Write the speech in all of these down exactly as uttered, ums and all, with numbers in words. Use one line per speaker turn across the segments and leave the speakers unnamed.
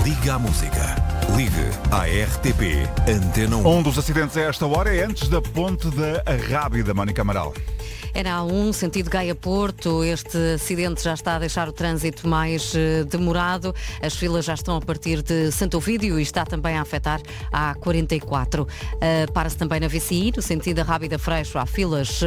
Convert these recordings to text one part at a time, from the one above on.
Liga à música. Ligue à R T P Antena um.
Um dos acidentes a esta hora é antes da ponte da Arrábida, Mónica Amaral.
Era a um, sentido Gaia-Porto. Este acidente já está a deixar o trânsito mais uh, demorado. As filas já estão a partir de Santo Ovídio e está também a afetar a A quarenta e quatro. Uh, para-se também na V C I, no sentido Arrábida-Freixo. Há filas uh,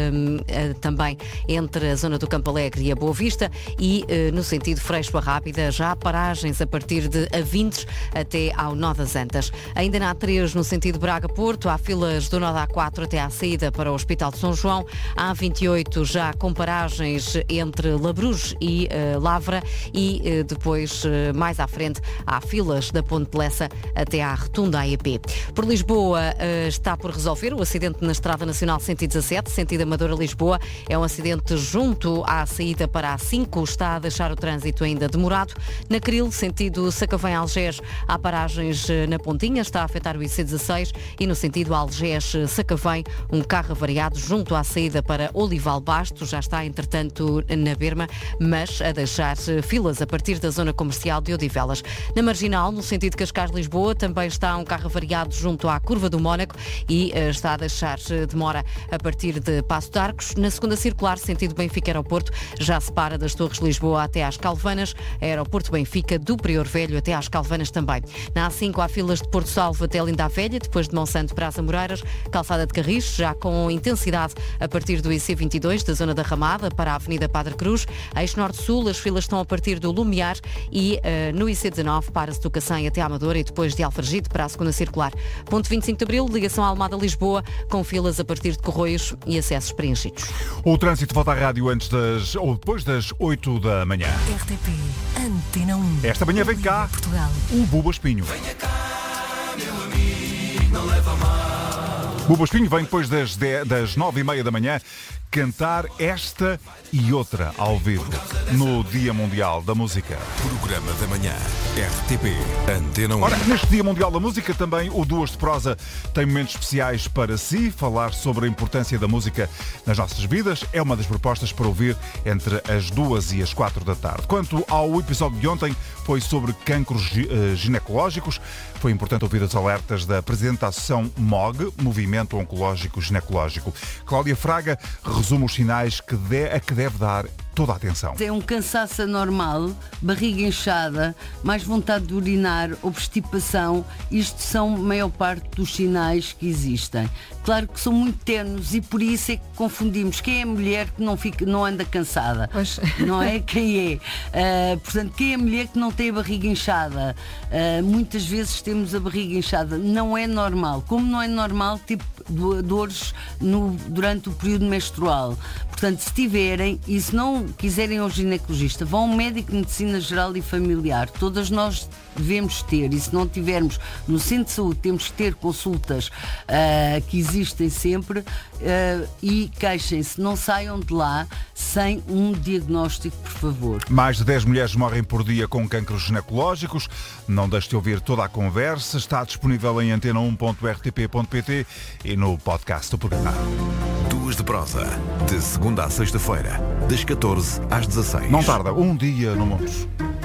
uh, também entre a zona do Campo Alegre e a Boa Vista. E uh, no sentido Freixo-Arrábida já há paragens a partir de Avintes até ao Nó das Antas. Ainda na A três, no sentido Braga-Porto, há filas do Nó da A quatro até à saída para o Hospital de São João. Há A vinte e oito já com paragens entre Labruge e uh, Lavra e uh, depois, uh, mais à frente, há filas da Ponte de Lessa até à Rotunda A E P. Por Lisboa uh, está por resolver o acidente na Estrada Nacional cento e dezassete, sentido Amadora-Lisboa. É um acidente junto à saída para a A cinco, está a deixar o trânsito ainda demorado. Na Cril, sentido Sacavém-Algés, há paragens uh, na Pontinha, está a afetar o I C dezasseis e no sentido Algés-Sacavém, um carro avariado junto à saída para Olival Basto, já está entretanto na berma, mas a deixar filas a partir da zona comercial de Odivelas. Na Marginal, no sentido Cascais-Lisboa, também está um carro avariado junto à Curva do Mónaco e uh, está a deixar demora a partir de Passo de Arcos. Na segunda circular, sentido Benfica-Aeroporto, já se para das Torres de Lisboa até às Calvanas, Aeroporto Benfica do Prior Velho até às Calvanas também. Na A cinco há filas de Porto Salvo até Linda a Velha, depois de Monsanto para as Amoreiras, Calçada de Carris, já com intensidade a partir do I C vinte e dois, da zona da Ramada para a Avenida Padre Cruz. Eixo Norte-Sul, as filas estão a partir do Lumiar e uh, no I C dezanove para-se do Cacém até à Amadora e depois de Alfragide para a segunda circular. Ponto vinte e cinco de Abril, ligação Almada-Lisboa, com filas a partir de Corroios e acessos preenchidos.
O trânsito volta à rádio antes das, ou depois das oito da manhã.
R T P Antena um.
Esta manhã vem cá
Portugal.
o Buba Espinho.
Venha cá, meu amigo, não leva mal.
Buba Espinho vem depois das, dez, das nove e meia da manhã cantar esta e outra ao vivo no Dia Mundial da Música.
Programa da manhã, R T P Antena um.
Ora, neste Dia Mundial da Música também o Duas de Prosa tem momentos especiais para si. Falar sobre a importância da música nas nossas vidas é uma das propostas para ouvir entre as duas e as quatro da tarde. Quanto ao episódio de ontem, foi sobre cancros uh, ginecológicos. Foi importante ouvir os alertas da Presidente da Associação M O G, Movimento Oncológico Ginecológico. Cláudia Fraga resume os sinais que de, a que deve dar toda a atenção.
É um cansaço anormal, barriga inchada, mais vontade de urinar, obstipação. Isto são a maior parte dos sinais que existem. Claro que são muito tenues e por isso é que confundimos quem é mulher que não, fica, não anda cansada.
Pois.
Não é quem é. Uh, portanto, quem é mulher que não tem a barriga inchada. Uh, muitas vezes temos a barriga inchada. Não é normal. Como não é normal, tipo dores no, durante o período menstrual. Portanto, se tiverem e se não quiserem ao ginecologista, vão ao médico de medicina geral e familiar. Todas nós devemos ter, e se não tivermos no centro de saúde, temos que ter consultas uh, que existem sempre uh, e queixem-se, não saiam de lá sem um diagnóstico, por favor.
Mais de dez mulheres morrem por dia com cancros ginecológicos. Não deixe de ouvir toda a conversa. Está disponível em antena um ponto r t p ponto p t e no podcast do programa.
Duas de Prosa, de segunda à sexta-feira, das catorze às dezasseis.
Não tarda, um dia no mundo.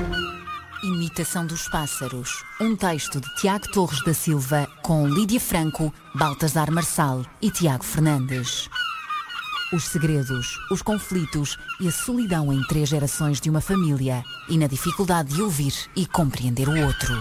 Imitação dos pássaros. Um texto de Tiago Torres da Silva com Lídia Franco, Baltasar Marçal e Tiago Fernandes. Os segredos, os conflitos e a solidão em três gerações de uma família e na dificuldade de ouvir e compreender o outro.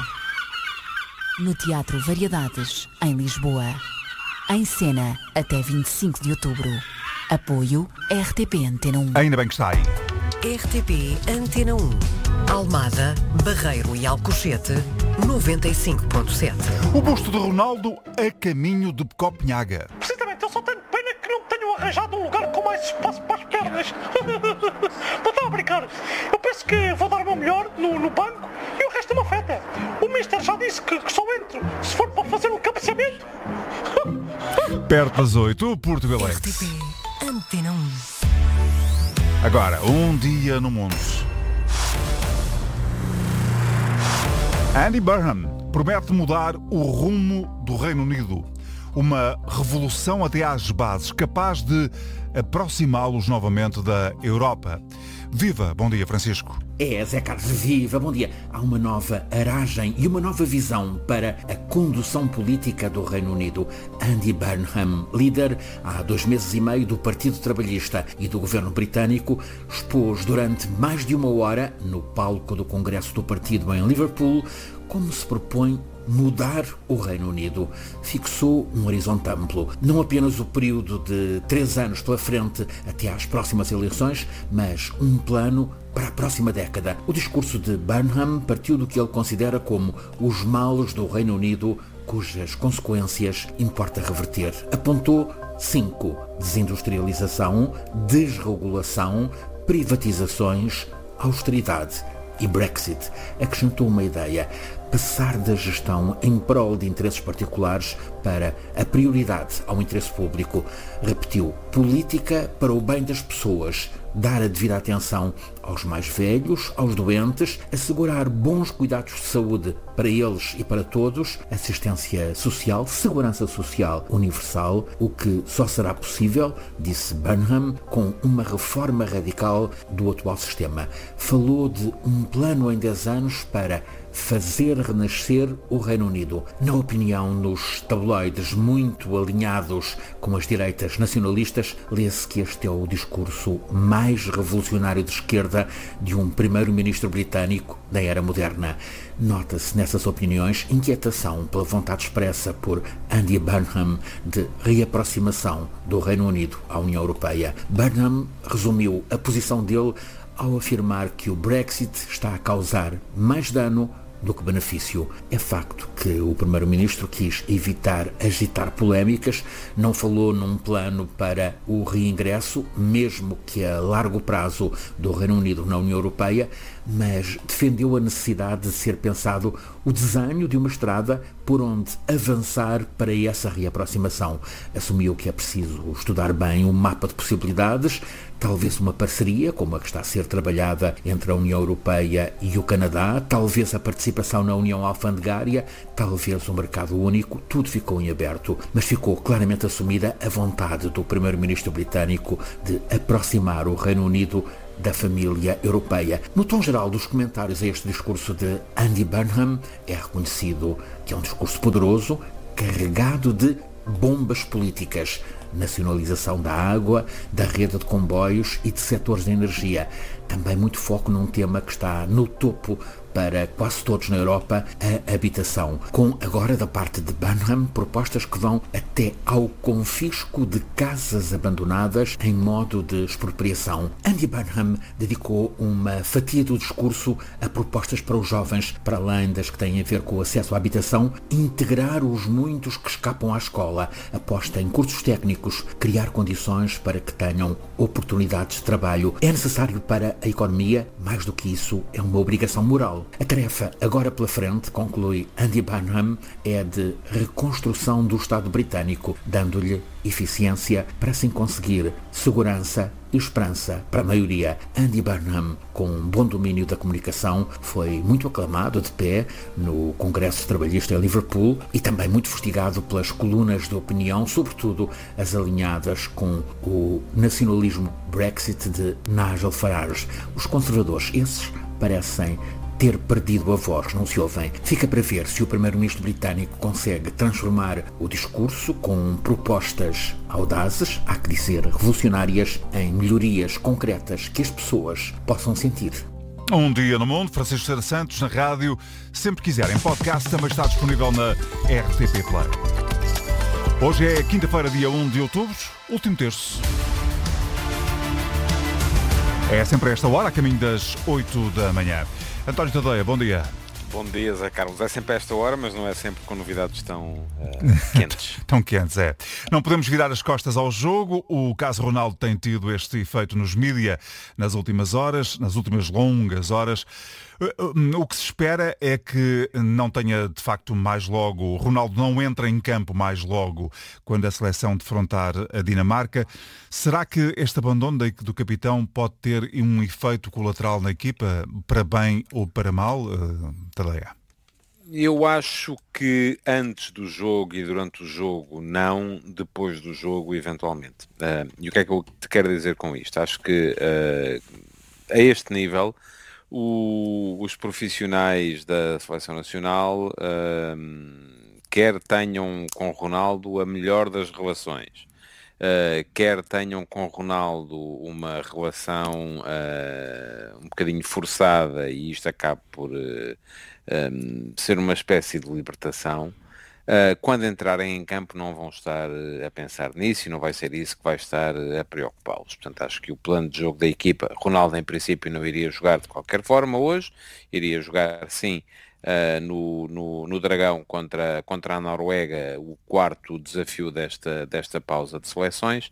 No Teatro Variedades, em Lisboa. Em cena, até vinte e cinco de outubro. Apoio R T P Antena um.
Ainda bem que está aí.
R T P Antena um. Almada, Barreiro e Alcochete, noventa e cinco ponto sete.
O busto de Ronaldo a caminho de Copenhaga.
Precisamente, eu só tenho pena que não tenham arranjado um lugar com mais espaço para as pernas. Não estou a brincar. Eu penso que vou dar o meu melhor no, no banco e o resto é uma feta. O mister já disse que, que só entro se for para fazer um cabeceamento.
Perto das oito, o Portugal
R T P Antena um.
Agora, um dia no mundo. Andy Burnham promete mudar o rumo do Reino Unido. Uma revolução até às bases, capaz de aproximá-los novamente da Europa. Viva! Bom dia, Francisco.
É, Zé Carlos, viva, bom dia. Há uma nova aragem e uma nova visão para a condução política do Reino Unido. Andy Burnham, líder há dois meses e meio do Partido Trabalhista e do governo britânico, expôs durante mais de uma hora, no palco do Congresso do Partido em Liverpool, como se propõe mudar o Reino Unido. Fixou um horizonte amplo, não apenas o período de três anos pela frente até às próximas eleições, mas um plano para a próxima década. O discurso de Burnham partiu do que ele considera como os males do Reino Unido, cujas consequências importa reverter. Apontou cinco: desindustrialização, desregulação, privatizações, austeridade e Brexit. Acrescentou uma ideia: passar da gestão em prol de interesses particulares para a prioridade ao interesse público. Repetiu: política para o bem das pessoas, dar a devida atenção aos mais velhos, aos doentes, assegurar bons cuidados de saúde para eles e para todos, assistência social, segurança social universal, o que só será possível, disse Burnham, com uma reforma radical do atual sistema. Falou de um plano em dez anos para fazer renascer o Reino Unido. Na opinião, nos tabloides muito alinhados com as direitas nacionalistas, lê-se que este é o discurso mais revolucionário de esquerda de um primeiro-ministro britânico da era moderna. Nota-se nessas opiniões inquietação pela vontade expressa por Andy Burnham de reaproximação do Reino Unido à União Europeia. Burnham resumiu a posição dele ao afirmar que o Brexit está a causar mais dano do que benefício. É facto que o primeiro-ministro quis evitar agitar polémicas, não falou num plano para o reingresso, mesmo que a largo prazo, do Reino Unido na União Europeia, mas defendeu a necessidade de ser pensado o desenho de uma estrada por onde avançar para essa reaproximação. Assumiu que é preciso estudar bem um mapa de possibilidades, talvez uma parceria, como a que está a ser trabalhada entre a União Europeia e o Canadá, talvez a participação na União Alfandegária, talvez o mercado único. Tudo ficou em aberto, mas ficou claramente assumida a vontade do primeiro-ministro britânico de aproximar o Reino Unido da família europeia. No tom geral dos comentários a este discurso de Andy Burnham, é reconhecido que é um discurso poderoso, carregado de bombas políticas. Nacionalização da água, da rede de comboios e de setores de energia. Também muito foco num tema que está no topo para quase todos na Europa, a habitação. Com agora, da parte de Burnham, propostas que vão até ao confisco de casas abandonadas em modo de expropriação. Andy Burnham dedicou uma fatia do discurso a propostas para os jovens, para além das que têm a ver com o acesso à habitação, integrar os muitos que escapam à escola, aposta em cursos técnicos, criar condições para que tenham oportunidades de trabalho. É necessário para a economia, mais do que isso, é uma obrigação moral. A tarefa agora pela frente, conclui Andy Burnham, é de reconstrução do Estado britânico, dando-lhe eficiência para assim conseguir segurança e esperança para a maioria. Andy Burnham, com um bom domínio da comunicação, foi muito aclamado de pé no Congresso Trabalhista em Liverpool e também muito fustigado pelas colunas de opinião, sobretudo as alinhadas com o nacionalismo Brexit de Nigel Farage. Os conservadores, esses, parecem ter perdido a voz, não se ouvem. Fica para ver se o primeiro-ministro britânico consegue transformar o discurso com propostas audazes, há que dizer revolucionárias, em melhorias concretas que as pessoas possam sentir.
Um Dia no Mundo, Francisco Sera Santos, na rádio. Sempre quiserem, podcast também está disponível na R T P Play. Hoje é quinta-feira, dia um de outubro, último terço. É sempre a esta hora, a caminho das oito da manhã. António Tadeia, bom dia.
Bom dia, Zé Carlos. É sempre a esta hora, mas não é sempre com novidades tão uh, quentes.
Tão quentes, é. Não podemos virar as costas ao jogo. O caso Ronaldo tem tido este efeito nos mídia nas últimas horas, nas últimas longas horas. O que se espera é que não tenha, de facto, mais logo, Ronaldo não entra em campo mais logo quando a seleção defrontar a Dinamarca. Será que este abandono do capitão pode ter um efeito colateral na equipa, para bem ou para mal, Tadeia?
Eu acho que antes do jogo e durante o jogo não, depois do jogo eventualmente. Uh, e o que é que eu te quero dizer com isto? Acho que uh, a este nível o, os profissionais da Seleção Nacional uh, quer tenham com Ronaldo a melhor das relações, uh, quer tenham com Ronaldo uma relação uh, um bocadinho forçada e isto acaba por uh, um, ser uma espécie de libertação. Uh, quando entrarem em campo não vão estar uh, a pensar nisso e não vai ser isso que vai estar uh, a preocupá-los. Portanto, acho que o plano de jogo da equipa, Ronaldo em princípio não iria jogar de qualquer forma hoje, iria jogar sim uh, no, no, no Dragão contra, contra a Noruega, o quarto desafio desta, desta pausa de seleções,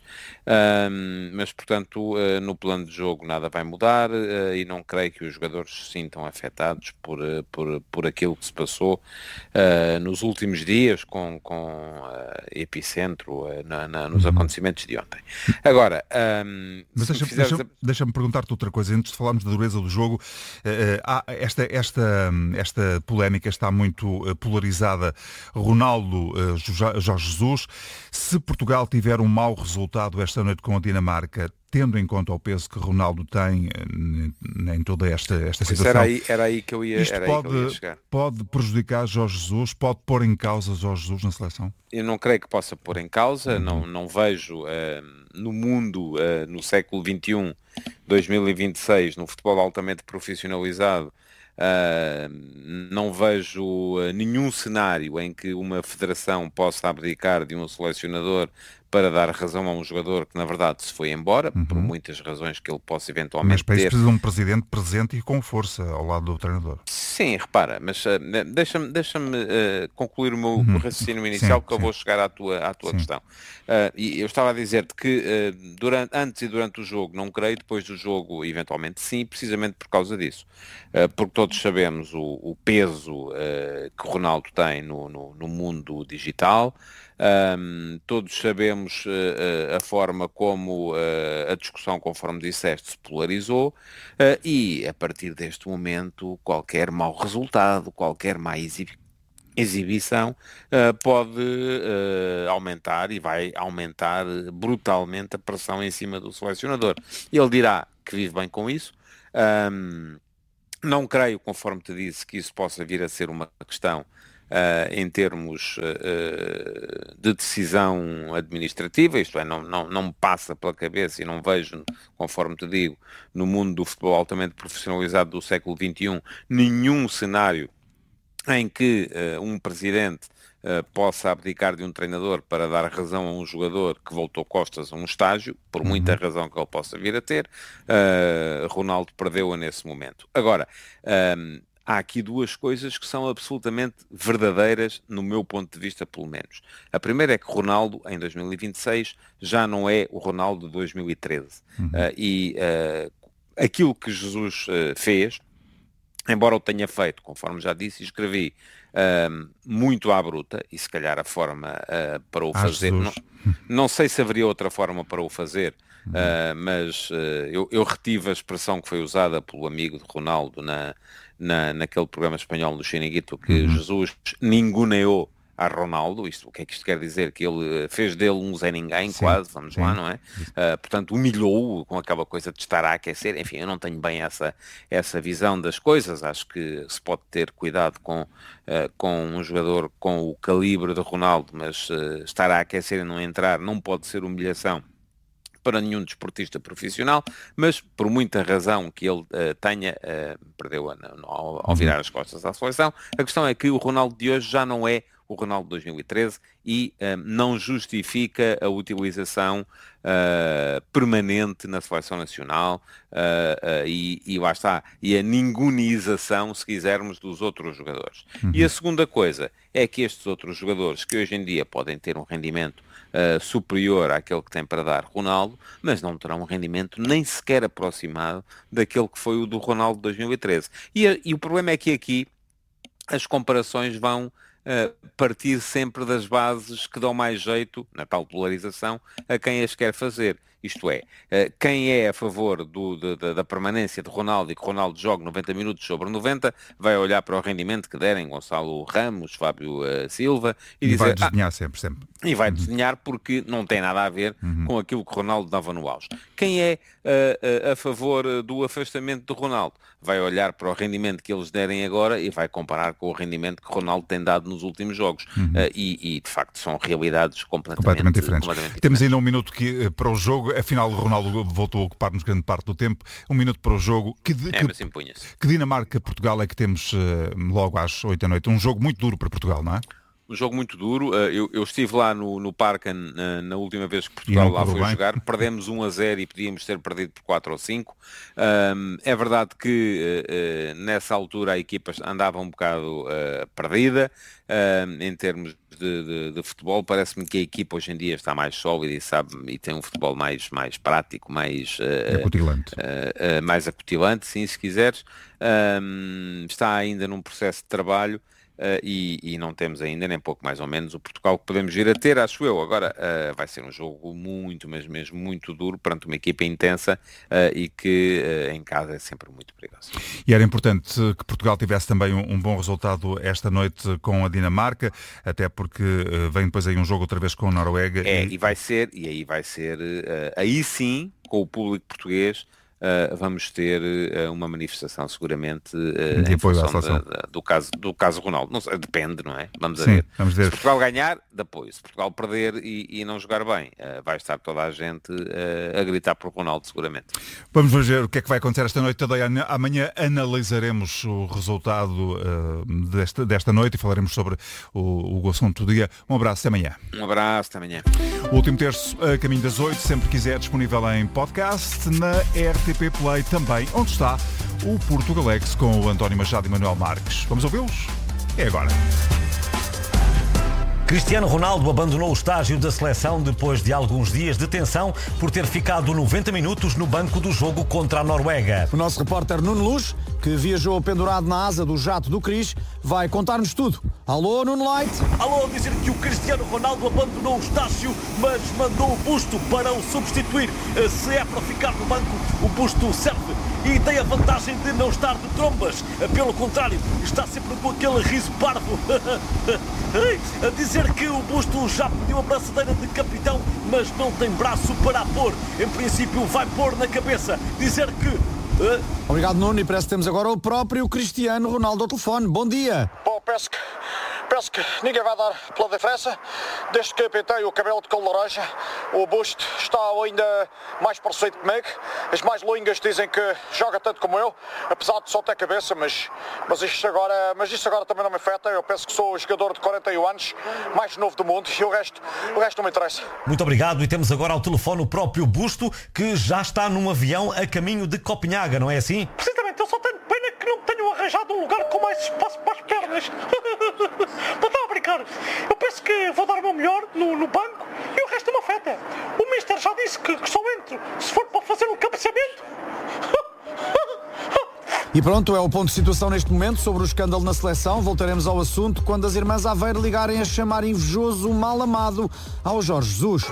uh, mas portanto uh, no plano de jogo nada vai mudar uh, e não creio que os jogadores se sintam afetados por, uh, por, por aquilo que se passou uh, nos últimos dias com, com uh, epicentro uh, na, na, nos uhum. acontecimentos de ontem. Agora, um,
mas deixa-me
fizeres...
deixa, deixa perguntar-te outra coisa, antes de falarmos da dureza do jogo, uh, há esta, esta, esta polémica está muito uh, polarizada, Ronaldo, uh, Jorge Jesus, se Portugal tiver um mau resultado esta noite com a Dinamarca, tendo em conta o peso que Ronaldo tem em toda esta, esta situação.
Era aí, era aí que eu ia,
isto
era
pode,
aí que eu ia chegar.
Pode prejudicar Jorge Jesus? Pode pôr em causa Jorge Jesus na seleção?
Eu não creio que possa pôr em causa,
uhum.
não, não vejo uh, no mundo, uh, no século vinte e um, dois mil e vinte e seis, no futebol altamente profissionalizado, Uh, não vejo uh, nenhum cenário em que uma federação possa abdicar de um selecionador para dar razão a um jogador que na verdade se foi embora, uhum. por muitas razões que ele possa eventualmente
mas para isso
ter.
precisa de um presidente presente e com força ao lado do treinador.
Sim, repara, mas uh, deixa-me, deixa-me uh, concluir o meu uhum. raciocínio inicial, sim, que eu sim. vou chegar à tua, à tua questão. Uh, e eu estava a dizer-te que uh, durante, antes e durante o jogo não creio, depois do jogo eventualmente sim, precisamente por causa disso. Uh, porque todos sabemos o, o peso uh, que o Ronaldo tem no, no, no mundo digital. Um, todos sabemos uh, uh, a forma como uh, a discussão, conforme disseste, se polarizou uh, e a partir deste momento qualquer mau resultado, qualquer má exibi- exibição uh, pode uh, aumentar e vai aumentar brutalmente a pressão em cima do selecionador. Ele dirá que vive bem com isso. Um, não creio, conforme te disse, que isso possa vir a ser uma questão Uh, em termos uh, de decisão administrativa, isto é, não, não, não me passa pela cabeça e não vejo, conforme te digo, no mundo do futebol altamente profissionalizado do século vinte e um, nenhum cenário em que uh, um presidente uh, possa abdicar de um treinador para dar razão a um jogador que voltou costas a um estágio, por muita uhum. razão que ele possa vir a ter. uh, Ronaldo perdeu-a nesse momento. Agora, um, há aqui duas coisas que são absolutamente verdadeiras, no meu ponto de vista, pelo menos. A primeira é que Ronaldo, em dois mil e vinte e seis, já não é o Ronaldo de dois mil e treze. Uhum. Uh, e uh, aquilo que Jesus uh, fez, embora o tenha feito, conforme já disse e escrevi, uh, muito à bruta, e se calhar a forma uh, para o ah, fazer... Não, não sei se haveria outra forma para o fazer, Uh, mas uh, eu, eu retive a expressão que foi usada pelo amigo de Ronaldo na, na, naquele programa espanhol do Chiringuito, que uhum. Jesus ninguneou a Ronaldo. Isto, o que é que isto quer dizer? Que ele fez dele um Zé Ninguém, sim, quase, vamos sim. lá, não é? Uh, portanto, humilhou-o com aquela coisa de estar a aquecer. Enfim, eu não tenho bem essa, essa visão das coisas. Acho que se pode ter cuidado com, uh, com um jogador com o calibre de Ronaldo, mas uh, estar a aquecer e não entrar não pode ser humilhação para nenhum desportista profissional, mas por muita razão que ele uh, tenha, uh, perdeu-a ao, ao virar as costas à seleção, a questão é que o Ronaldo de hoje já não é o Ronaldo de dois mil e treze e uh, não justifica a utilização uh, permanente na seleção nacional uh, uh, e, e lá está, e a ningunização, se quisermos, dos outros jogadores. Uhum. E a segunda coisa é que estes outros jogadores, que hoje em dia podem ter um rendimento Uh, superior àquele que tem para dar Ronaldo, mas não terá um rendimento nem sequer aproximado daquele que foi o do Ronaldo de dois mil e treze. E, a, e o problema é que aqui as comparações vão uh, partir sempre das bases que dão mais jeito, na tal polarização, a quem as quer fazer. Isto é, quem é a favor do, da, da permanência de Ronaldo e que Ronaldo jogue noventa minutos sobre noventa, vai olhar para o rendimento que derem Gonçalo Ramos, Fábio uh, Silva e,
e
dizer...
vai desenhar ah, sempre, sempre.
E vai desenhar porque não tem nada a ver uhum. com aquilo que Ronaldo dava no auge. Quem é uh, uh, a favor do afastamento de Ronaldo? Vai olhar para o rendimento que eles derem agora e vai comparar com o rendimento que Ronaldo tem dado nos últimos jogos. Uhum. Uh, e, e, de facto, são realidades completamente,
completamente diferentes.
Completamente
Temos
diferentes.
ainda um minuto que, para o jogo. Afinal, o Ronaldo voltou a ocupar-nos grande parte do tempo. Um minuto para o jogo. Que,
é,
que,
mas impunha-se.
Que Dinamarca-Portugal é que temos uh, logo às oito da noite? Um jogo muito duro para Portugal, não é?
Um jogo muito duro. Eu, eu estive lá no, no Parque na, na última vez que Portugal lá foi bem. jogar. Perdemos um a zero e podíamos ter perdido por quatro ou cinco. Um, é verdade que uh, nessa altura a equipa andava um bocado uh, perdida uh, em termos de, de, de futebol. Parece-me que a equipa hoje em dia está mais sólida e, sabe, e tem um futebol mais, mais prático, mais uh,
acutilante.
Uh, uh, mais acutilante, sim, se quiseres. Um, está ainda num processo de trabalho. Uh, e, e não temos ainda, nem pouco mais ou menos, o Portugal que podemos vir a ter, acho eu. Agora uh, vai ser um jogo muito, mas mesmo muito duro, perante uma equipa intensa uh, e que uh, em casa é sempre muito perigoso.
E era importante que Portugal tivesse também um, um bom resultado esta noite com a Dinamarca, até porque uh, vem depois aí um jogo outra vez com a Noruega.
É,
e...
e vai ser, e aí vai ser, uh, aí sim, com o público português, Uh, vamos ter uh, uma manifestação seguramente uh, em função da, da, do, caso, do caso Ronaldo. Não sei, depende, não é? Vamos,
Sim,
a ver.
vamos ver.
Se Portugal ganhar, de apoio. Se Portugal perder e, e não jogar bem, uh, vai estar toda a gente uh, a gritar por Ronaldo, seguramente.
Vamos ver o que é que vai acontecer esta noite. Amanhã analisaremos o resultado uh, desta, desta noite e falaremos sobre o, o assunto do dia. Um abraço, até amanhã.
Um abraço, até amanhã.
O último terço, a caminho das oito, sempre quiser, disponível em podcast, na R T P Play também, onde está o Portugalex com o António Machado e Manuel Marques. Vamos ouvi-los? É agora.
Cristiano Ronaldo abandonou o estágio da seleção depois de alguns dias de tensão por ter ficado noventa minutos no banco do jogo contra a Noruega.
O nosso repórter Nuno Luz, que viajou pendurado na asa do jato do Cris, vai contar-nos tudo. Alô, Nuno Light?
Alô, dizer que o Cristiano Ronaldo abandonou o estágio, mas mandou o Busto para o substituir. Se é para ficar no banco, o Busto serve e tem a vantagem de não estar de trombas. Pelo contrário, está sempre com aquele riso parvo. A dizer que o Busto já pediu a braçadeira de capitão, mas não tem braço para a pôr. Em princípio vai pôr na cabeça. Dizer que... Uh...
Obrigado, Nuno, e parece que temos agora o próprio Cristiano Ronaldo ao telefone. Bom dia.
Bom, penso que, penso que ninguém vai dar pela diferença. Desde que pintei o cabelo de cor laranja, o busto está ainda mais parecido comigo. As mais longas dizem que joga tanto como eu, apesar de só ter cabeça, mas, mas, isto agora, mas isto agora também não me afeta. Eu penso que sou o jogador de quarenta e um anos, mais novo do mundo, e o resto, o resto não me interessa.
Muito obrigado, e temos agora ao telefone o próprio Busto, que já está num avião a caminho de Copenhaga, não é assim?
Precisamente, eu só tenho pena que não tenho arranjado um lugar com mais espaço para as pernas. Não estava a brincar. Eu penso que vou dar o meu melhor no, no banco e o resto não me afeta. O mister já disse que, que só entro se for para fazer um cabeceamento.
E pronto, é o ponto de situação neste momento sobre o escândalo na seleção. Voltaremos ao assunto quando as irmãs Aveiro ligarem a chamar invejoso o mal amado ao Jorge Jesus.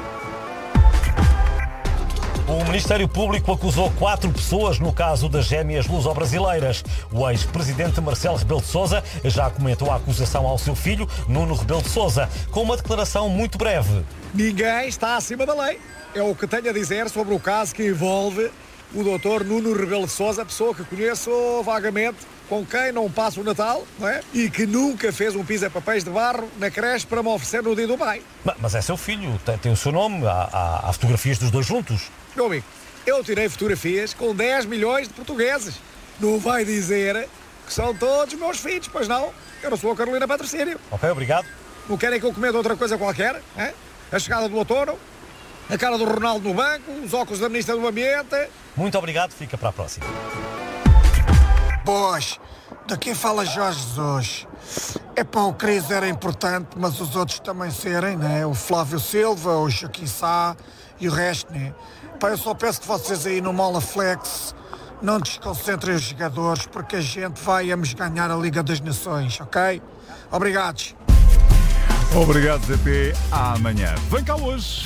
O Ministério Público acusou quatro pessoas no caso das gêmeas luso-brasileiras. O ex-presidente Marcelo Rebelo de Sousa já comentou a acusação ao seu filho, Nuno Rebelo de Sousa, com uma declaração muito breve.
Ninguém está acima da lei. É o que tenho a dizer sobre o caso que envolve o doutor Nuno Rebelo de Sousa, pessoa que conheço vagamente, com quem não passo o Natal, não é? E que nunca fez um pisa-papéis de barro na creche para me oferecer no dia do pai.
Mas é seu filho, tem, tem o seu nome, há, há, há fotografias dos dois juntos.
Meu amigo, eu tirei fotografias com dez milhões de portugueses. Não vai dizer que são todos meus filhos, pois não? Eu não sou a Carolina Patrocínio.
Ok, obrigado.
Não querem que eu cometa outra coisa qualquer? Hein? A chegada do outono, a cara do Ronaldo no banco, os óculos da Ministra do Ambiente...
Muito obrigado, fica para a próxima.
Pois, daqui fala Jorge Jesus. É para o Cris era importante, mas os outros também serem, né? O Flávio Silva, o Joaquim Sá e o resto, né? Pá, eu só peço que vocês aí no Mola Flex não desconcentrem os jogadores, porque a gente vai a nos ganhar a Liga das Nações, ok? Obrigados.
Obrigado, Z P. Amanhã. Vem cá hoje.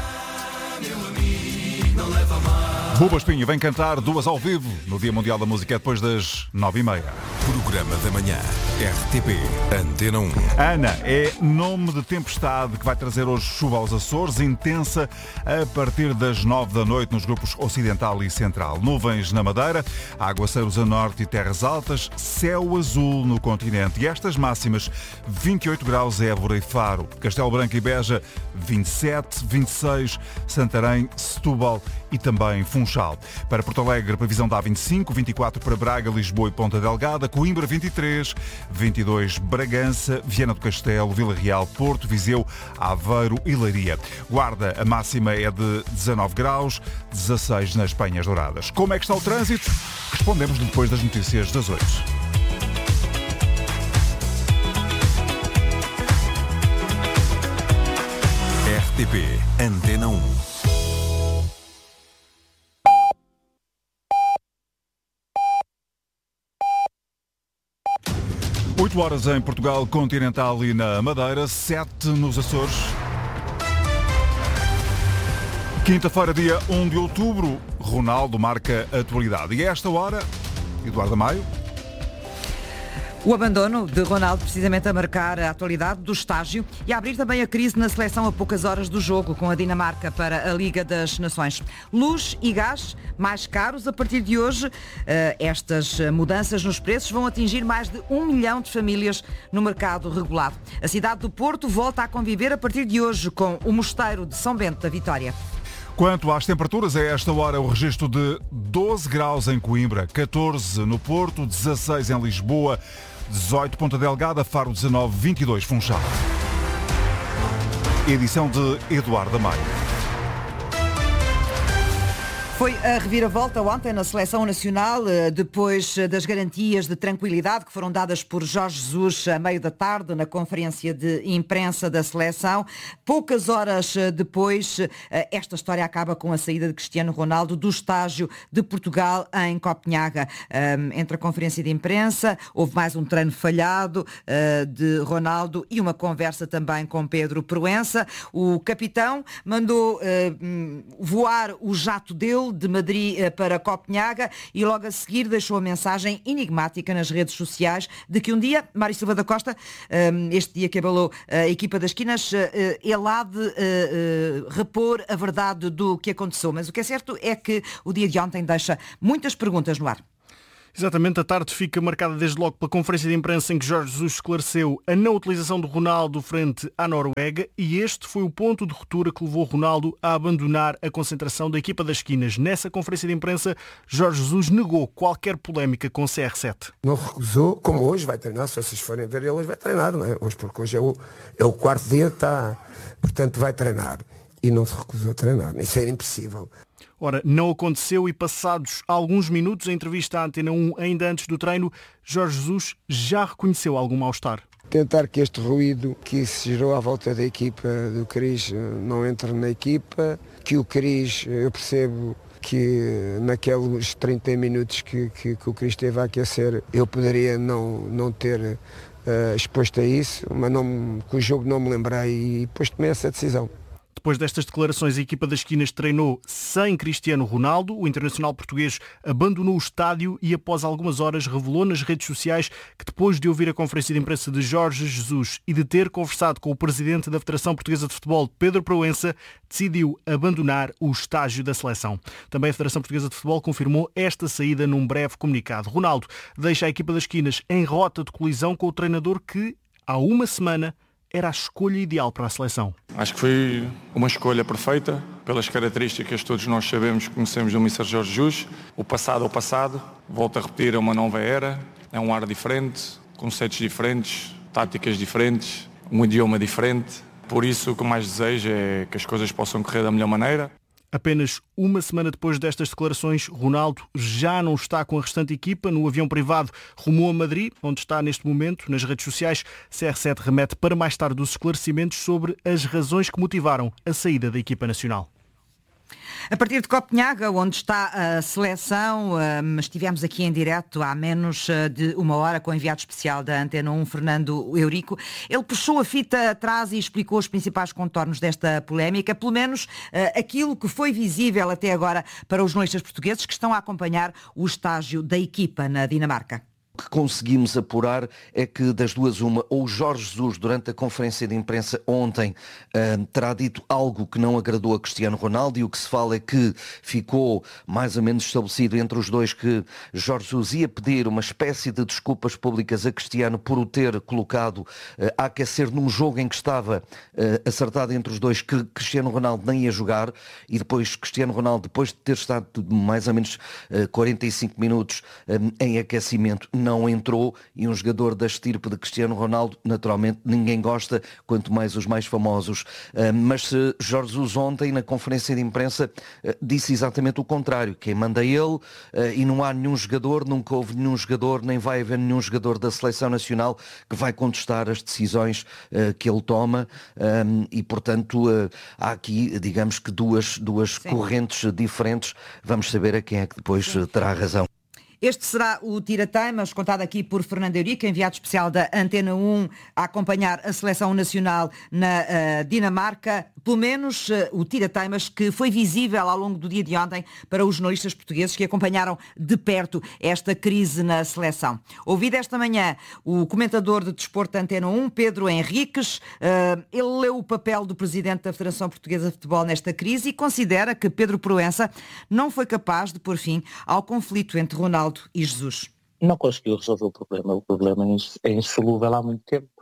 Buba Espinho vem cantar duas ao vivo no Dia Mundial da Música depois das nove e meia.
Programa da manhã. R T P Antena um.
Ana é nome de tempestade que vai trazer hoje chuva aos Açores, intensa a partir das nove da noite nos grupos Ocidental e Central. Nuvens na Madeira, aguaceiros a norte e terras altas, céu azul no continente. E estas máximas, vinte e oito graus Évora e Faro, Castelo Branco e Beja, vinte e sete, vinte e seis, Santarém, Setúbal e também Funchal. Para Porto Alegre, previsão dá vinte e cinco, vinte e quatro para Braga, Lisboa e Ponta Delgada, Coimbra vinte e três, vinte e dois Bragança, Viana do Castelo, Vila Real, Porto, Viseu, Aveiro e Leiria. Guarda, a máxima é de dezanove graus, dezasseis nas Penhas Douradas. Como é que está o trânsito? Respondemos depois das notícias das oito.
R T P Antena um.
oito horas em Portugal continental e na Madeira, sete nos Açores. Quinta-feira, dia um de outubro, Ronaldo marca a atualidade. E a esta hora, Eduardo Maio.
O abandono de Ronaldo precisamente a marcar a atualidade do estágio e a abrir também a crise na seleção a poucas horas do jogo com a Dinamarca para a Liga das Nações. Luz e gás mais caros a partir de hoje. Estas mudanças nos preços vão atingir mais de um milhão de famílias no mercado regulado. A cidade do Porto volta a conviver a partir de hoje com o Mosteiro de São Bento da Vitória.
Quanto às temperaturas, a esta hora o registro de doze graus em Coimbra, catorze no Porto, dezasseis em Lisboa, dezoito Ponta Delgada, Faro dezanove, vinte e dois Funchal. Edição de Eduardo Maio.
Foi a reviravolta ontem na Seleção Nacional, depois das garantias de tranquilidade que foram dadas por Jorge Jesus a meio da tarde na conferência de imprensa da Seleção. Poucas horas depois, esta história acaba com a saída de Cristiano Ronaldo do estágio de Portugal em Copenhaga. Entre a conferência de imprensa, houve mais um treino falhado de Ronaldo e uma conversa também com Pedro Proença. O capitão mandou voar o jato dele de Madrid para Copenhaga e logo a seguir deixou a mensagem enigmática nas redes sociais de que um dia, Mário Silva da Costa, este dia que abalou a equipa das Quinas, ele há de repor a verdade do que aconteceu. Mas o que é certo é que o dia de ontem deixa muitas perguntas no ar.
Exatamente, a tarde fica marcada desde logo pela conferência de imprensa em que Jorge Jesus esclareceu a não utilização do Ronaldo frente à Noruega e este foi o ponto de ruptura que levou Ronaldo a abandonar a concentração da equipa das Quinas. Nessa conferência de imprensa, Jorge Jesus negou qualquer polémica com C R sete.
Não recusou, como hoje vai treinar, se vocês forem ver ele, hoje vai treinar, não é? Hoje, porque hoje é o, é o quarto dia que está, portanto vai treinar. E não se recusou a treinar, isso era impossível.
Ora, não aconteceu e passados alguns minutos, em entrevista à Antena um, ainda antes do treino, Jorge Jesus já reconheceu algum mal-estar.
Tentar que este ruído que se gerou à volta da equipa do Cris não entre na equipa, que o Cris, eu percebo que naqueles trinta minutos que, que, que o Cris esteve a aquecer, eu poderia não, não ter uh, exposto a isso, mas não, que o jogo não me lembrei e depois tomei essa decisão.
Depois destas declarações, a equipa das Quinas treinou sem Cristiano Ronaldo. O internacional português abandonou o estádio e após algumas horas revelou nas redes sociais que depois de ouvir a conferência de imprensa de Jorge Jesus e de ter conversado com o presidente da Federação Portuguesa de Futebol, Pedro Proença, decidiu abandonar o estágio da seleção. Também a Federação Portuguesa de Futebol confirmou esta saída num breve comunicado. Ronaldo deixa a equipa das Quinas em rota de colisão com o treinador que, há uma semana, era a escolha ideal para a seleção.
Acho que foi uma escolha perfeita, pelas características que todos nós sabemos, conhecemos do mister Jorge Jesus. O passado é o passado, volto a repetir, é uma nova era, é um ar diferente, conceitos diferentes, táticas diferentes, um idioma diferente. Por isso, o que mais desejo é que as coisas possam correr da melhor maneira.
Apenas uma semana depois destas declarações, Ronaldo já não está com a restante equipa. No avião privado rumou a Madrid, onde está neste momento. Nas redes sociais, C R sete remete para mais tarde os esclarecimentos sobre as razões que motivaram a saída da equipa nacional.
A partir de Copenhaga, onde está a seleção, estivemos aqui em direto há menos de uma hora com o enviado especial da Antena um, Fernando Eurico. Ele puxou a fita atrás e explicou os principais contornos desta polémica, pelo menos aquilo que foi visível até agora para os jornalistas portugueses que estão a acompanhar o estágio da equipa na Dinamarca.
O que conseguimos apurar é que das duas uma, ou Jorge Jesus durante a conferência de imprensa ontem uh, terá dito algo que não agradou a Cristiano Ronaldo, e o que se fala é que ficou mais ou menos estabelecido entre os dois que Jorge Jesus ia pedir uma espécie de desculpas públicas a Cristiano por o ter colocado uh, a aquecer num jogo em que estava uh, acertado entre os dois que Cristiano Ronaldo nem ia jogar, e depois Cristiano Ronaldo, depois de ter estado mais ou menos uh, quarenta e cinco minutos um, em aquecimento, não não entrou, e um jogador da estirpe de Cristiano Ronaldo, naturalmente, ninguém gosta, quanto mais os mais famosos. Uh, mas uh, Jorge Jesus ontem, na conferência de imprensa, uh, disse exatamente o contrário. Quem manda ele, uh, e não há nenhum jogador, nunca houve nenhum jogador, nem vai haver nenhum jogador da Seleção Nacional que vai contestar as decisões uh, que ele toma, um, e, portanto, uh, há aqui, digamos que duas, duas correntes diferentes. Vamos saber a quem é que depois uh, terá razão.
Este será o Tira-Teimas, contado aqui por Fernando Eurico, enviado especial da Antena um, a acompanhar a seleção nacional na uh, Dinamarca. Pelo menos uh, o Tira-Teimas que foi visível ao longo do dia de ontem para os jornalistas portugueses que acompanharam de perto esta crise na seleção. Ouvido esta manhã o comentador de desporto da Antena um, Pedro Henriques. Uh, ele leu o papel do presidente da Federação Portuguesa de Futebol nesta crise e considera que Pedro Proença não foi capaz de pôr fim ao conflito entre Ronaldo e Jesus.
Não conseguiu resolver o problema. O problema é insolúvel há muito tempo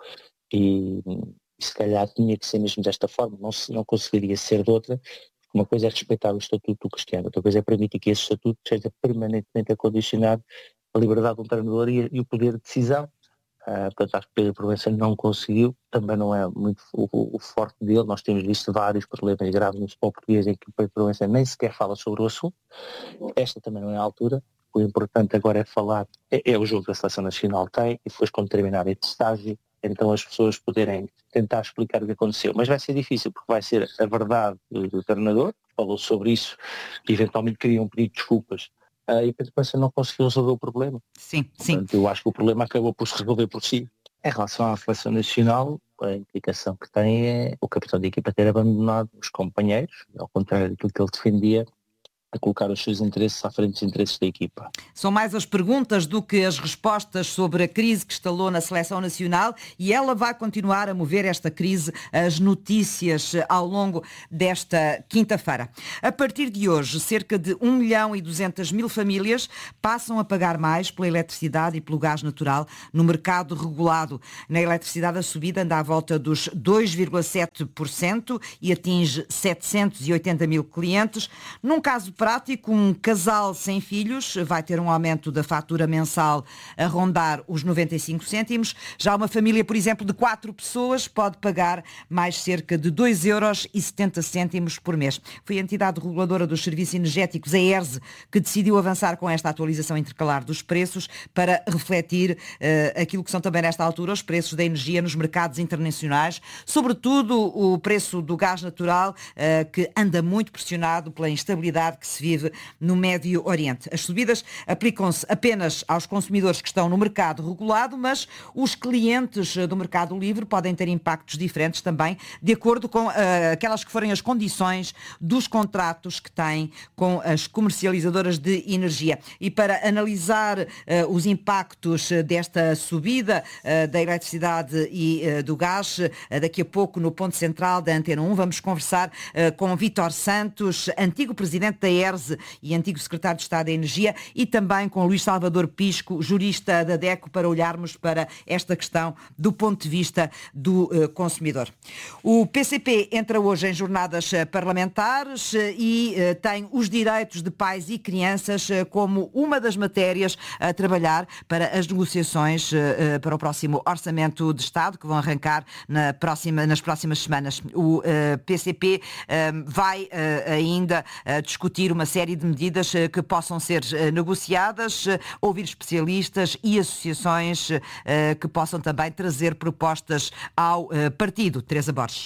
e, e se calhar tinha que ser mesmo desta forma, não, se, não conseguiria ser de outra. Uma coisa é respeitar o estatuto do Cristiano, outra coisa é permitir que esse estatuto seja permanentemente a condicionar a liberdade do treinador e, e o poder de decisão. Uh, portanto, acho que Pedro Proença não conseguiu, também não é muito o, o forte dele. Nós temos visto vários problemas graves no futebol português em que o Pedro Proença nem sequer fala sobre o assunto. Esta também não é a altura. O importante agora é falar, é, é o jogo que a Seleção Nacional tem, e depois quando terminar este estágio, então as pessoas poderem tentar explicar o que aconteceu. Mas vai ser difícil, porque vai ser a verdade do, do treinador, falou sobre isso, e eventualmente queriam pedir desculpas. Uh, e Pedro Proença não conseguiu resolver o problema.
Sim, sim.
Portanto, eu acho que o problema acabou por se resolver por si. Em relação à Seleção Nacional, a implicação que tem é o capitão da equipa ter abandonado os companheiros, ao contrário daquilo que ele defendia, a colocar os seus interesses à frente dos interesses da equipa.
São mais as perguntas do que as respostas sobre a crise que estalou na Seleção Nacional, e ela vai continuar a mover esta crise, as notícias ao longo desta quinta-feira. A partir de hoje, cerca de um milhão e duzentas mil famílias passam a pagar mais pela eletricidade e pelo gás natural no mercado regulado. Na eletricidade, a subida anda à volta dos dois vírgula sete por cento e atinge setecentos e oitenta mil clientes. Num caso prático, um casal sem filhos vai ter um aumento da fatura mensal a rondar os noventa e cinco cêntimos. Já uma família, por exemplo, de quatro pessoas pode pagar mais cerca de dois euros e setenta cêntimos por mês. Foi a entidade reguladora dos serviços energéticos, a ERSE, que decidiu avançar com esta atualização intercalar dos preços para refletir uh, aquilo que são também nesta altura os preços da energia nos mercados internacionais, sobretudo o preço do gás natural, uh, que anda muito pressionado pela instabilidade que se vive no Médio Oriente. As subidas aplicam-se apenas aos consumidores que estão no mercado regulado, mas os clientes do mercado livre podem ter impactos diferentes também, de acordo com uh, aquelas que forem as condições dos contratos que têm com as comercializadoras de energia. E para analisar uh, os impactos desta subida uh, da eletricidade e uh, do gás, uh, daqui a pouco no ponto central da Antena um, vamos conversar uh, com Vítor Santos, antigo presidente da ERSE e antigo secretário de Estado da Energia, e também com Luís Salvador Pisco, jurista da DECO, para olharmos para esta questão do ponto de vista do uh, consumidor. O P C P entra hoje em jornadas parlamentares e uh, tem os direitos de pais e crianças uh, como uma das matérias a trabalhar para as negociações uh, uh, para o próximo Orçamento de Estado, que vão arrancar na próxima, nas próximas semanas. O uh, P C P uh, vai uh, ainda uh, discutir uma série de medidas que possam ser negociadas, ouvir especialistas e associações que possam também trazer propostas ao partido. Teresa Borges.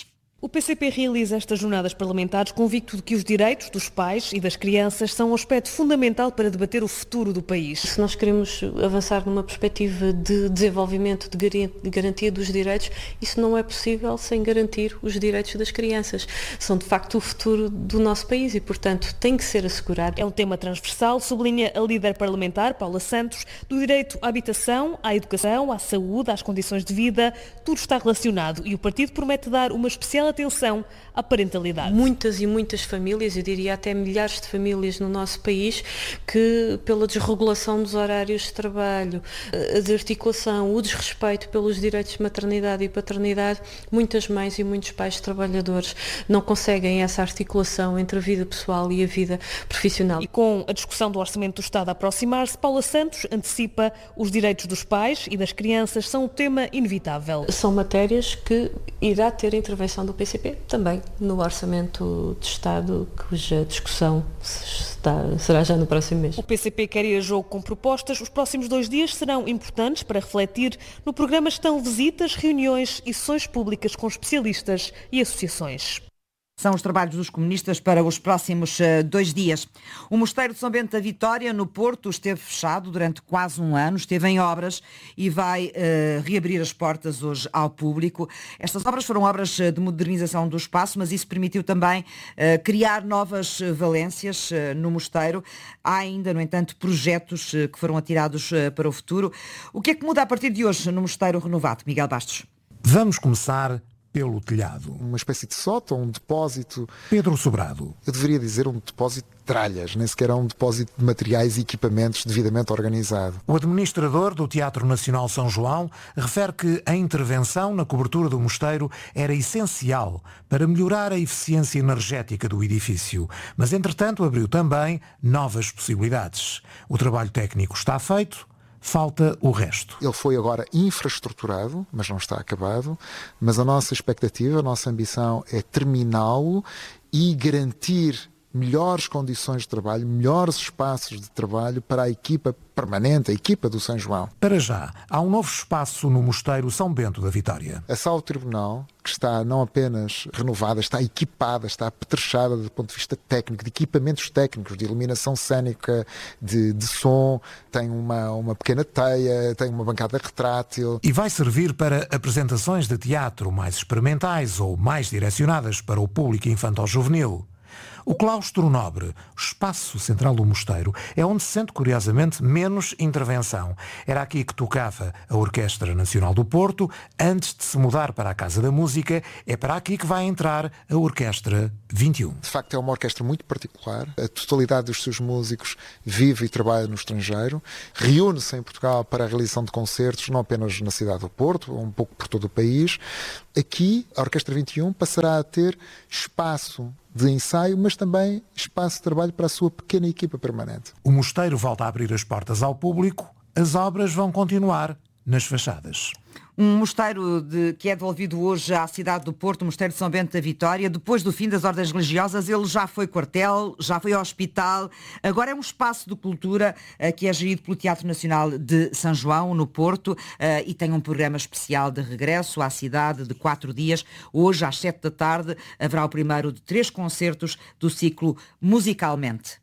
O P C P realiza estas jornadas parlamentares convicto de que os direitos dos pais e das crianças são um aspecto fundamental para debater o futuro do país.
Se nós queremos avançar numa perspectiva de desenvolvimento, de garantia dos direitos, isso não é possível sem garantir os direitos das crianças. São de facto o futuro do nosso país e, portanto, tem que ser assegurado.
É um tema transversal, sublinha a líder parlamentar, Paula Santos, do direito à habitação, à educação, à saúde, às condições de vida, tudo está relacionado e o partido promete dar uma especial atenção à parentalidade.
Muitas e muitas famílias, eu diria até milhares de famílias no nosso país, que pela desregulação dos horários de trabalho, a desarticulação, o desrespeito pelos direitos de maternidade e paternidade, muitas mães e muitos pais trabalhadores não conseguem essa articulação entre a vida pessoal e a vida profissional.
E com a discussão do Orçamento do Estado a aproximar-se, Paula Santos antecipa os direitos dos pais e das crianças são um tema inevitável.
São matérias que irá ter intervenção do P C P também no Orçamento de Estado, cuja discussão está, será já no próximo mês.
O P C P quer ir a jogo com propostas. Os próximos dois dias serão importantes para refletir. No programa estão visitas, reuniões e sessões públicas com especialistas e associações.
São os trabalhos dos comunistas para os próximos uh, dois dias. O Mosteiro de São Bento da Vitória, no Porto, esteve fechado durante quase um ano, esteve em obras e vai uh, reabrir as portas hoje ao público. Estas obras foram obras de modernização do espaço, mas isso permitiu também uh, criar novas valências uh, no mosteiro. Há ainda, no entanto, projetos uh, que foram atirados uh, para o futuro. O que é que muda a partir de hoje no Mosteiro renovado? Miguel Bastos.
Vamos começar pelo telhado.
Uma espécie de sótão, um depósito.
Pedro Sobrado.
Eu deveria dizer um depósito de tralhas, nem sequer é um depósito de materiais e equipamentos devidamente organizado.
O administrador do Teatro Nacional São João refere que a intervenção na cobertura do mosteiro era essencial para melhorar a eficiência energética do edifício, mas entretanto abriu também novas possibilidades. O trabalho técnico está feito. Falta o resto.
Ele foi agora infraestruturado, mas não está acabado, mas a nossa expectativa, a nossa ambição é terminá-lo e garantir melhores condições de trabalho, melhores espaços de trabalho para a equipa permanente, a equipa do São João.
Para já, há um novo espaço no Mosteiro São Bento da Vitória.
A sala do Tribunal, que está não apenas renovada, está equipada, está apetrechada do ponto de vista técnico, de equipamentos técnicos, de iluminação cênica, de, de som, tem uma, uma pequena teia, tem uma bancada retrátil.
E vai servir para apresentações de teatro mais experimentais ou mais direcionadas para o público infantil-juvenil. O claustro nobre, o espaço central do mosteiro, é onde se sente, curiosamente, menos intervenção. Era aqui que tocava a Orquestra Nacional do Porto. Antes de se mudar para a Casa da Música, é para aqui que vai entrar a Orquestra vinte e um.
De facto, é uma orquestra muito particular. A totalidade dos seus músicos vive e trabalha no estrangeiro. Reúne-se em Portugal para a realização de concertos, não apenas na cidade do Porto, um pouco por todo o país. Aqui, a Orquestra vinte e um passará a ter espaço de ensaio, mas também espaço de trabalho para a sua pequena equipa permanente.
O mosteiro volta a abrir as portas ao público, as obras vão continuar nas fachadas.
Um mosteiro de, que é devolvido hoje à cidade do Porto, o Mosteiro de São Bento da Vitória. Depois do fim das ordens religiosas, ele já foi quartel, já foi hospital. Agora é um espaço de cultura uh, que é gerido pelo Teatro Nacional de São João, no Porto, uh, e tem um programa especial de regresso à cidade de quatro dias. Hoje, às sete da tarde, haverá o primeiro de três concertos do ciclo Musicalmente.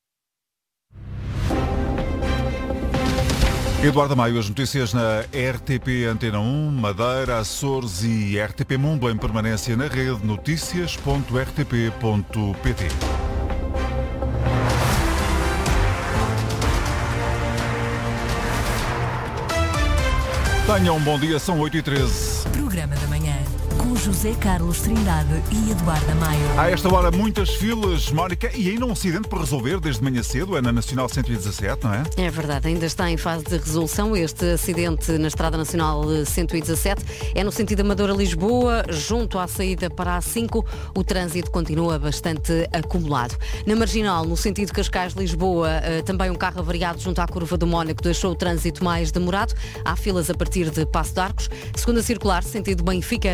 Eduardo Amaio, as notícias na R T P Antena um, Madeira, Açores e R T P Mundo em permanência na rede notícias ponto r t p ponto p t. Tenham um bom dia, são oito e treze.
Programa da manhã, com José Carlos Trindade e Eduardo Amaio.
A esta hora, muitas filas, Mónica, e ainda um acidente por resolver desde manhã cedo, é na Nacional cento e dezassete, não é?
É verdade, ainda está em fase de resolução este acidente na Estrada Nacional cento e dezassete. É no sentido Amadora-Lisboa, junto à saída para a A cinco, o trânsito continua bastante acumulado. Na Marginal, no sentido Cascais-Lisboa, também um carro avariado junto à curva do Mónaco deixou o trânsito mais demorado. Há filas a partir de Passo de Arcos. Segunda circular, sentido Benfica-Aeroporto,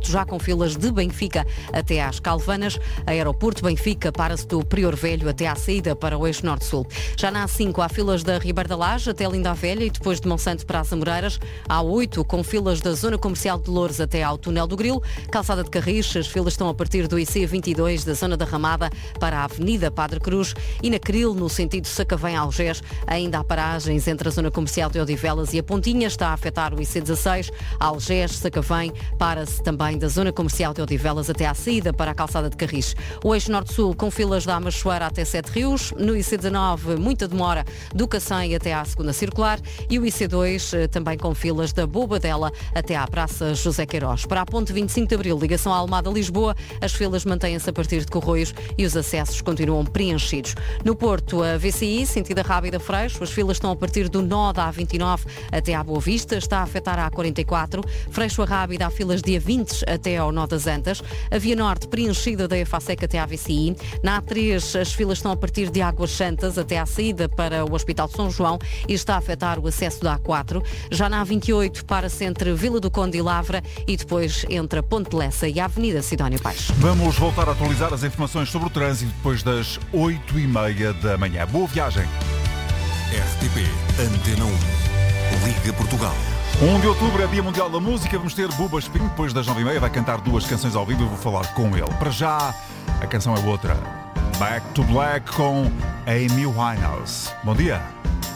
Porto, já com filas de Benfica até às Calvanas. Aeroporto Benfica para-se do Prior Velho até à saída para o eixo Norte-Sul. Já na A cinco há filas da Ribeira da Laje até Linda a Velha e depois de Monsanto para as Amoreiras. Há oito com filas da Zona Comercial de Loures até ao Túnel do Grilo. Calçada de Carris, as filas estão a partir do I C vinte e dois da Zona da Ramada para a Avenida Padre Cruz e na Cril, no sentido Sacavém-Algés, ainda há paragens entre a Zona Comercial de Odivelas e a Pontinha. Está a afetar o I C dezasseis, Algés, Sacavém, para-se também da Zona Comercial de Odivelas até à saída para a Calçada de Carris. O eixo Norte-Sul com filas da Amachoeira até Sete Rios, no I C dezanove muita demora do Cacém até à segunda circular e o I C dois também com filas da Bobadela até à Praça José Queiroz. Para a ponte vinte e cinco de Abril, ligação à Almada-Lisboa, as filas mantêm-se a partir de Corroios e os acessos continuam preenchidos. No Porto, a V C I, sentido Rábida Freixo, as filas estão a partir do nó da A vinte e nove até à Boa Vista, está a afetar a A quarenta e quatro, Freixo a Rábida há filas de A vinte até ao nó das Antas, a Via Norte preenchida da Efaseca até à V C I, na A três as filas estão a partir de Águas Santas até à saída para o Hospital de São João e está a afetar o acesso da A quatro, já na A vinte e oito para-se entre Vila do Conde e Lavra e depois entre a Ponte Lessa e a Avenida Sidónio Paes.
Vamos voltar a atualizar as informações sobre o trânsito depois das oito e meia da manhã. Boa viagem.
R T P Antena um. Liga Portugal.
um de outubro é Dia Mundial da Música. Vamos ter Buba Espinho, depois das nove e meia vai cantar duas canções ao vivo e vou falar com ele. Para já, a canção é outra. Back to Black com Amy Winehouse. Bom dia.